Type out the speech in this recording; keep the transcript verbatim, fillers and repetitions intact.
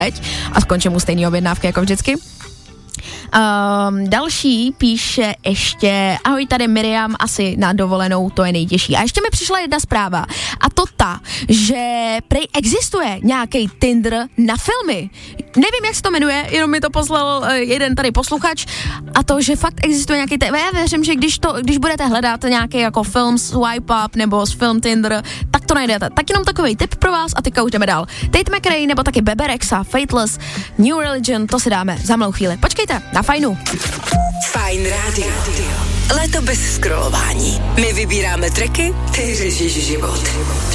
a skončím u stejné objednávky jako vždycky. Um, další píše ještě, ahoj, tady Miriam, asi na dovolenou, to je nejtěžší. A ještě mi přišla jedna zpráva, a to ta, že prej existuje nějaký Tinder na filmy. Nevím, jak se to jmenuje, jenom mi to poslal uh, jeden tady posluchač, a to, že fakt existuje nějaký, t- já věřím, že když, to, když budete hledat nějaký jako film Swipe Up nebo s film Tinder, tak to najdete. Tak jenom takový tip pro vás a teďka už jdeme dál. Tate McRae nebo taky Bebe Rexha, Fateless, New Religion, to si dáme za malou chvíli. Počkejte, na Fajnu. Fajn rádio. Léto bez scrollování. My vybíráme tracky, ty řešíš život.